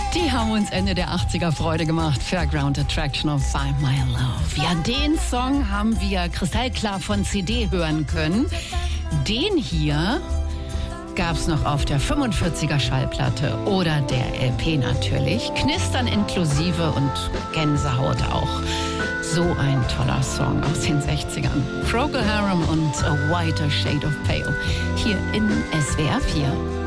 Die haben uns Ende der 80er Freude gemacht. Fairground Attraction of Find My Love. Ja, den Song haben wir kristallklar von CD hören können. Den hier gab's noch auf der 45er Schallplatte oder der LP natürlich. Knistern inklusive und Gänsehaut auch. So ein toller Song aus den 60ern. Procol Harum und A Whiter Shade of Pale. Hier in SWR 4.